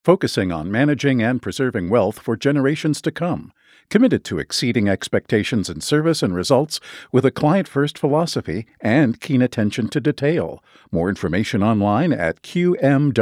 focusing on managing and preserving wealth for generations to come. Committed to exceeding expectations in service and results with a client-first philosophy and keen attention to detail. More information online at qm.com.